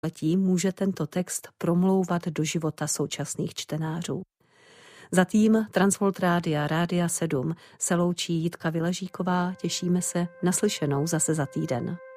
tím může tento text promlouvat do života současných čtenářů. Za tým Transworld Rádia 7 se loučí Jitka Viležíková, těšíme se na slyšenou zase za týden.